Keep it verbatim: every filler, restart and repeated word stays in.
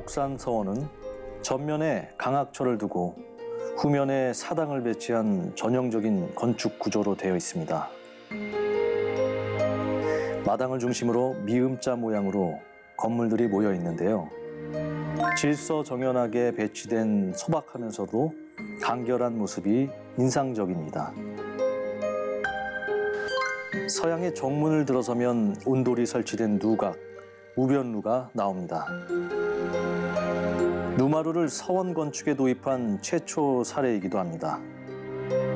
덕산서원은 전면에 강학철을 두고 후면에 사당을 배치한 전형적인 건축 구조로 되어 있습니다. 마당을 중심으로 미음자 모양으로 건물들이 모여 있는데요. 질서정연하게 배치된 소박하면서도 간결한 모습이 인상적입니다. 서양의 정문을 들어서면 온돌이 설치된 누각, 우변루가 나옵니다. 누마루를 서원 건축에 도입한 최초 사례이기도 합니다.